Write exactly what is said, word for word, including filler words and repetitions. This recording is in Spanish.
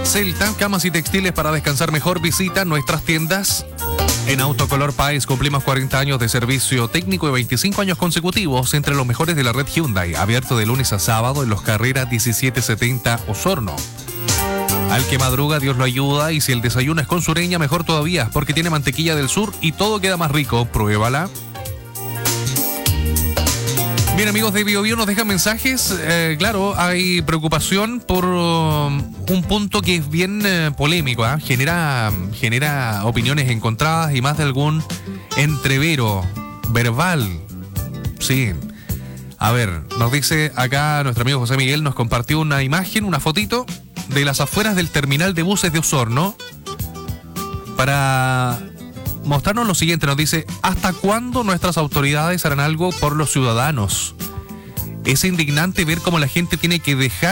Celta, camas y textiles para descansar mejor. Visita nuestras tiendas. En Autocolor País cumplimos cuarenta años de servicio técnico y veinticinco años consecutivos entre los mejores de la red Hyundai. Abierto de lunes a sábado en Los Carreras diecisiete setenta Osorno. Al que madruga, Dios lo ayuda. Y si el desayuno es con sureña, mejor todavía, porque tiene mantequilla del sur y todo queda más rico. Pruébala. Bien, amigos de BioBio, nos dejan mensajes. Eh, claro, hay preocupación por um, un punto que es bien eh, polémico. ¿eh? Genera, genera opiniones encontradas y más de algún entrevero verbal. Sí. A ver, nos dice acá nuestro amigo José Miguel, nos compartió una imagen, una fotito de las afueras del terminal de buses de Osorno para mostrarnos lo siguiente. Nos dice: ¿hasta cuándo nuestras autoridades harán algo por los ciudadanos? Es indignante ver cómo la gente tiene que dejar